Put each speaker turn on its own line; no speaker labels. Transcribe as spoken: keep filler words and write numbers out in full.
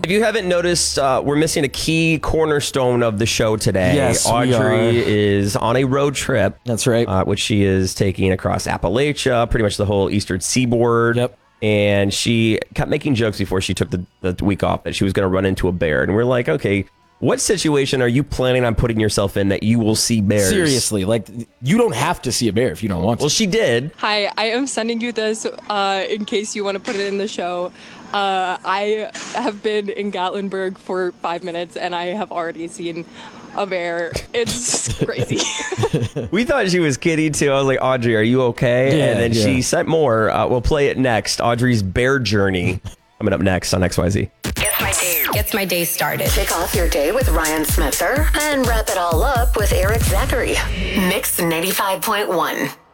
If you haven't noticed, uh, we're missing a key cornerstone of the show today.
Yes, we
Audrey
are.
is on a road trip.
That's right.
Uh, which she is taking across Appalachia, pretty much the whole eastern seaboard.
Yep.
And she kept making jokes before she took the, the week off that she was going to run into a bear. And we're like, okay, what situation are you planning on putting yourself in that you will see bears?
Seriously, like, you don't have to see a bear if you don't want to.
Well, she did.
Hi, I am sending you this uh, in case you want to put it in the show. Uh, I have been in Gatlinburg for five minutes and I have already seen a bear. It's crazy.
We thought she was kidding too. I was like, Audrey, are you okay?
Yeah,
and then
yeah.
she sent more. Uh, we'll play it next. Audrey's bear journey coming up next on X Y Z.
Gets my day, gets my day started.
Kick off your day with Ryan Smither and wrap it all up with Eric Zachary. Mix ninety-five point one.